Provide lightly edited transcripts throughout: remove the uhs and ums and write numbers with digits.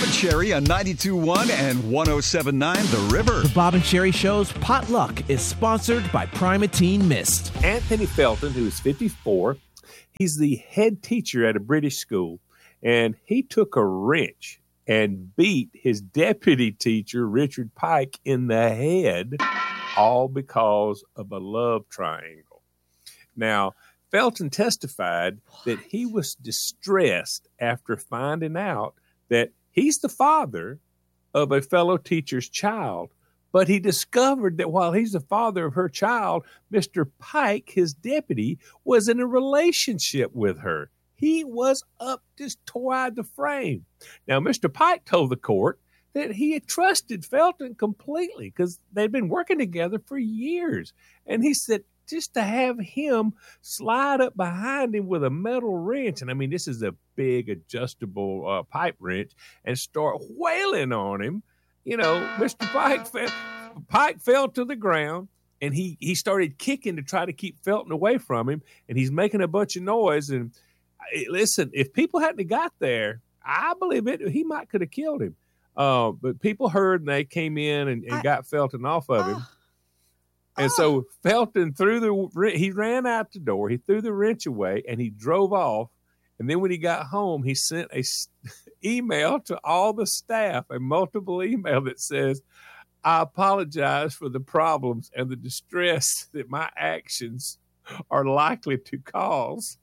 and Sherry on 92.1 and 107.9 The River. The Bob and Sherry Show's Potluck is sponsored by Primatene Mist. Anthony Felton, who is 54, he's the head teacher at a British school, and he took a wrench and beat his deputy teacher, Richard Pike, in the head, all because of a love triangle. Now, Felton testified that he was distressed after finding out that he's the father of a fellow teacher's child, but he discovered that while he's the father of her child, Mr. Pike, his deputy, was in a relationship with her. He was up just toward the frame. Now, Mr. Pike told the court that he had trusted Felton completely because they'd been working together for years. And he said, just to have him slide up behind him with a metal wrench, and I mean, this is a big adjustable pipe wrench, and start wailing on him, Mr. Pike fell to the ground, and he started kicking to try to keep Felton away from him, and he's making a bunch of noise. And listen, if people hadn't got there, I believe he might could have killed him. But people heard, and they came in and got Felton off of him. And so Felton he ran out the door, he threw the wrench away, and he drove off. And then when he got home, he sent a email to all the staff, a multiple email that says, I apologize for the problems and the distress that my actions are likely to cause.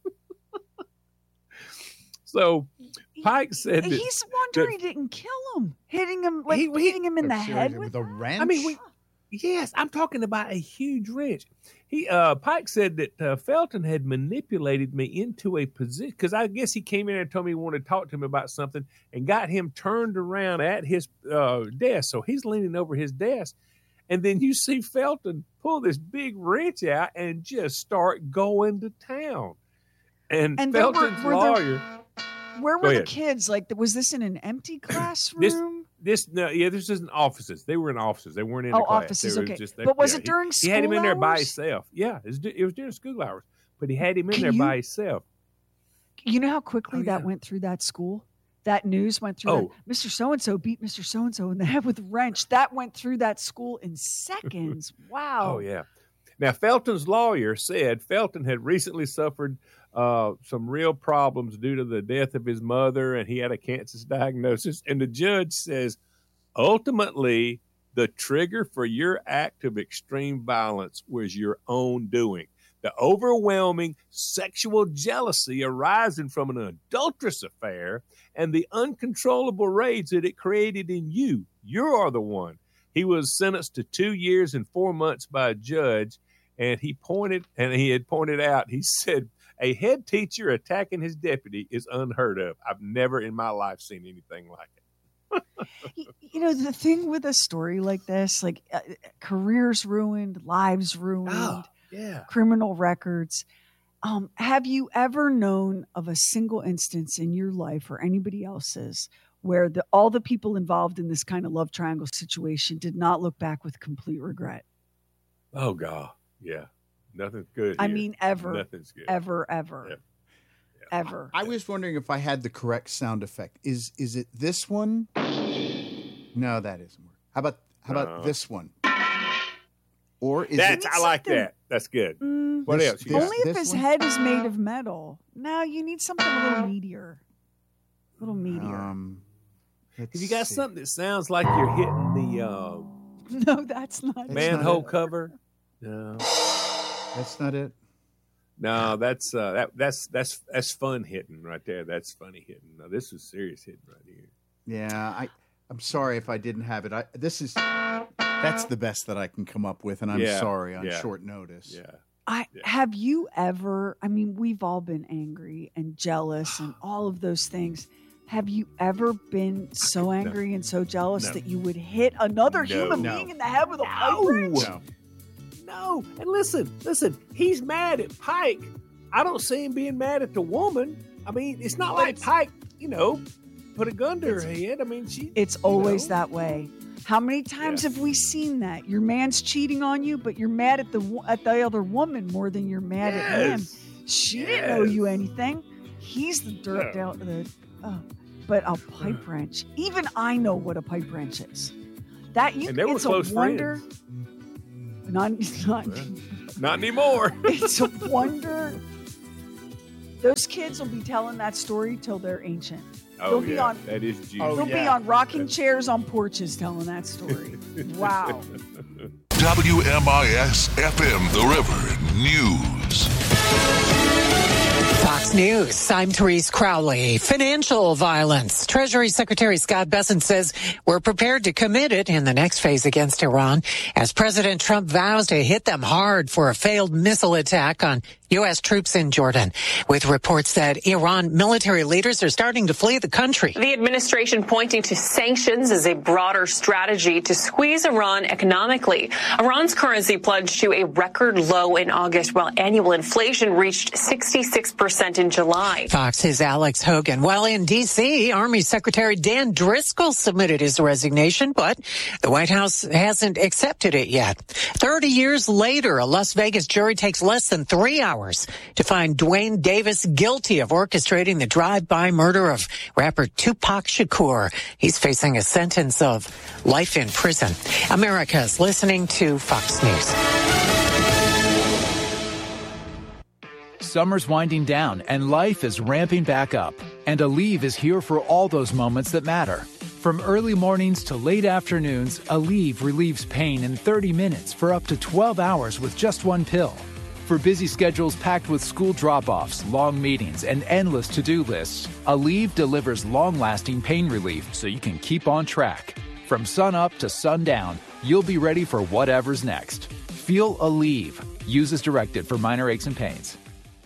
So Pike said that he's wondering he didn't kill him, hitting him hitting him in the head with a wrench. I mean, yes, I'm talking about a huge wrench. Pike said that Felton had manipulated me into a position because I guess he came in and told me he wanted to talk to him about something and got him turned around at his desk. So he's leaning over his desk, and then you see Felton pull this big wrench out and just start going to town. And Felton's lawyer. Where were the kids? Like, was this in an empty classroom? This isn't offices. They were in offices. They weren't in the class. Offices, okay. Just, but was it during school hours? He had him in there by himself. Yeah, it was during school hours. But he had him in there by himself. You know how quickly that went through that school? That news went through. Mr. So-and-so beat Mr. So-and-so in the head with a wrench. That went through that school in seconds. Wow. Oh, yeah. Now, Felton's lawyer said Felton had recently suffered some real problems due to the death of his mother, and he had a cancer diagnosis. And the judge says, ultimately, the trigger for your act of extreme violence was your own doing. The overwhelming sexual jealousy arising from an adulterous affair and the uncontrollable rage that it created in you. You are the one. He was sentenced to 2 years and 4 months by a judge, and he had pointed out, he said, a head teacher attacking his deputy is unheard of. I've never in my life seen anything like it. The thing with a story like this, like careers ruined, lives ruined, criminal records. Have you ever known of a single instance in your life or anybody else's where all the people involved in this kind of love triangle situation did not look back with complete regret? Oh, God. Yeah. Nothing's good. I mean, ever. Nothing's good. Ever. Yeah. Ever. I was wondering if I had the correct sound effect. Is it this one? No, that isn't. How about this one? Or is I like that. That's good. What else? Only if his head is made of metal. No, you need something a little meatier. Have you got something that sounds like you're hitting the No, that's not manhole cover? No. That's not it. No, that's fun hitting right there. That's funny hitting. No, this is serious hitting right here. Yeah, I'm sorry if I didn't have it. That's the best that I can come up with, and I'm sorry on short notice. Yeah. Have you ever? I mean, we've all been angry and jealous and all of those things. Have you ever been so angry and so jealous that you would hit another human being in the head with a pipe wrench? No. And listen, he's mad at Pike. I don't see him being mad at the woman. I mean, it's not like Pike, put a gun to her head. I mean, it's always that way. How many times have we seen that? Your man's cheating on you, but you're mad at the other woman more than you're mad at him. She didn't owe you anything. He's the dirt down. But a pipe wrench, even I know what a pipe wrench is. And they were close wonder. friends. Not anymore. It's a wonder. Those kids will be telling that story till they're ancient. Oh, yeah. That is juicy. They'll be on rocking chairs on porches telling that story. Wow. WMIS FM, The River News. Fox News, I'm Therese Crowley. Financial violence. Treasury Secretary Scott Bessent says we're prepared to commit it in the next phase against Iran as President Trump vows to hit them hard for a failed missile attack on U.S. troops in Jordan, with reports that Iran military leaders are starting to flee the country. The administration pointing to sanctions as a broader strategy to squeeze Iran economically. Iran's currency plunged to a record low in August, while annual inflation reached 66% in July. Fox's Alex Hogan. Well, in D.C., Army Secretary Dan Driscoll submitted his resignation, but the White House hasn't accepted it yet. 30 years later, a Las Vegas jury takes less than 3 hours to find Dwayne Davis guilty of orchestrating the drive-by murder of rapper Tupac Shakur. He's facing a sentence of life in prison. America's listening to Fox News. Summer's winding down and life is ramping back up. And Aleve is here for all those moments that matter. From early mornings to late afternoons, Aleve relieves pain in 30 minutes for up to 12 hours with just one pill. For busy schedules packed with school drop-offs, long meetings, and endless to-do lists, Aleve delivers long-lasting pain relief so you can keep on track. From sun-up to sundown, you'll be ready for whatever's next. Feel Aleve. Use as directed for minor aches and pains.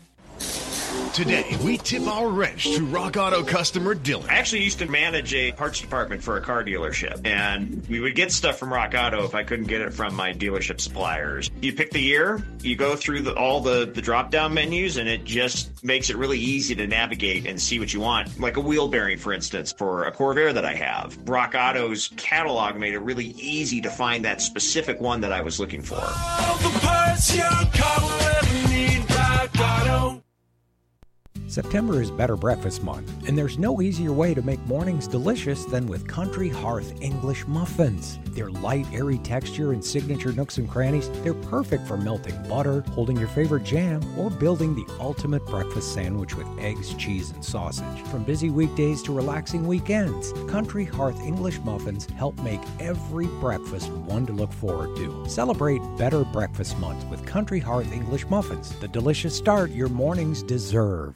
Today, we tip our wrench to Rock Auto customer Dylan. I actually used to manage a parts department for a car dealership, and we would get stuff from Rock Auto if I couldn't get it from my dealership suppliers. You pick the year, you go through all the drop-down menus, and it just makes it really easy to navigate and see what you want. Like a wheel bearing, for instance, for a Corvair that I have. Rock Auto's catalog made it really easy to find that specific one that I was looking for. All the parts your car will ever need, Rock Auto. September is Better Breakfast Month, and there's no easier way to make mornings delicious than with Country Hearth English Muffins. Their light, airy texture and signature nooks and crannies, they're perfect for melting butter, holding your favorite jam, or building the ultimate breakfast sandwich with eggs, cheese, and sausage. From busy weekdays to relaxing weekends, Country Hearth English Muffins help make every breakfast one to look forward to. Celebrate Better Breakfast Month with Country Hearth English Muffins, the delicious start your mornings deserve.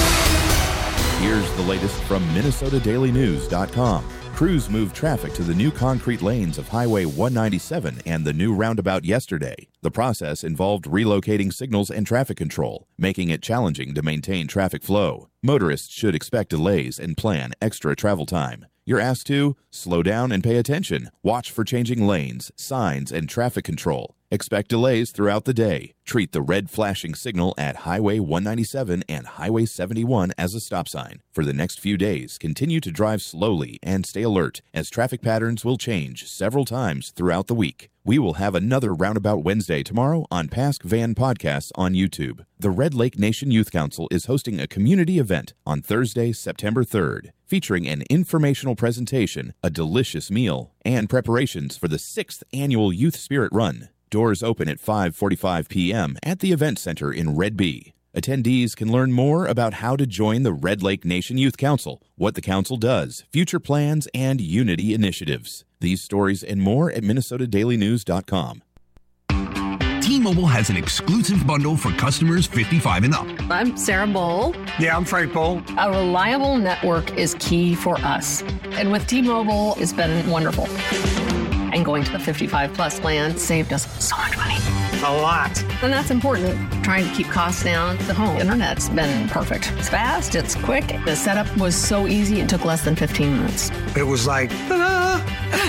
Here's the latest from MinnesotaDailyNews.com. Crews moved traffic to the new concrete lanes of Highway 197 and the new roundabout yesterday. The process involved relocating signals and traffic control, making it challenging to maintain traffic flow. Motorists should expect delays and plan extra travel time. You're asked to slow down and pay attention. Watch for changing lanes, signs, and traffic control. Expect delays throughout the day. Treat the red flashing signal at Highway 197 and Highway 71 as a stop sign. For the next few days, continue to drive slowly and stay alert, as traffic patterns will change several times throughout the week. We will have another Roundabout Wednesday tomorrow on Pask Van Podcasts on YouTube. The Red Lake Nation Youth Council is hosting a community event on Thursday, September 3rd, featuring an informational presentation, a delicious meal, and preparations for the 6th annual Youth Spirit Run. Doors open at 5:45 p.m. at the Event Center in Red Bee. Attendees can learn more about how to join the Red Lake Nation Youth Council, what the council does, future plans, and unity initiatives. These stories and more at MinnesotaDailyNews.com. T-Mobile has an exclusive bundle for customers 55 and up. I'm Sarah Bowl. Yeah, I'm Frank Bowl. A reliable network is key for us. And with T-Mobile, it's been wonderful. And going to the 55 plus plan saved us so much money. A lot. And that's important. Trying to keep costs down. The home internet's been perfect. It's fast, it's quick. The setup was so easy, it took less than 15 minutes. It was like, ta-da!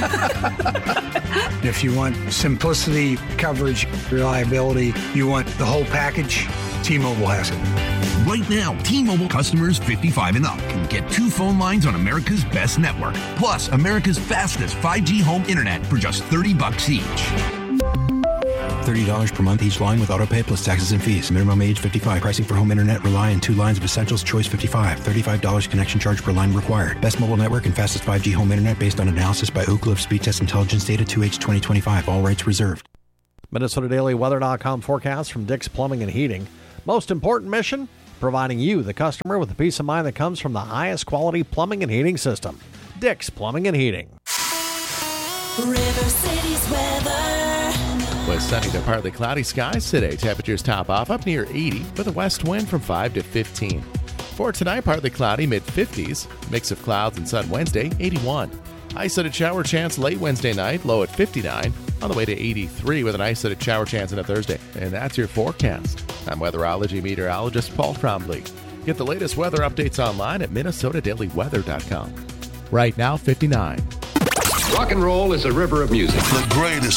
If you want simplicity, coverage, reliability, you want the whole package, T-Mobile has it. Right now, T-Mobile customers 55 and up can get 2 phone lines on America's best network, plus America's fastest 5G home internet for just $30 each. $30 per month each line with autopay plus taxes and fees. Minimum age 55. Pricing for home internet rely on 2 lines of Essentials Choice 55. $35 connection charge per line required. Best mobile network and fastest 5G home internet based on analysis by Oak Cliff Speed Test Intelligence Data 2H 2025. All rights reserved. MinnesotaDailyWeather.com forecast from Dick's Plumbing and Heating. Most important mission? Providing you, the customer, with the peace of mind that comes from the highest quality plumbing and heating system. Dick's Plumbing and Heating. River City's weather. With sunny to partly cloudy skies today. Temperatures top off up near 80 with a west wind from 5 to 15. For tonight, partly cloudy, mid-50s. Mix of clouds and sun Wednesday, 81. Isolated shower chance late Wednesday night, low at 59. On the way to 83 with an isolated shower chance on a Thursday. And that's your forecast. I'm weatherology meteorologist Paul Trombley. Get the latest weather updates online at MinnesotaDailyWeather.com. Right now, 59. Rock and roll is a river of music. The greatest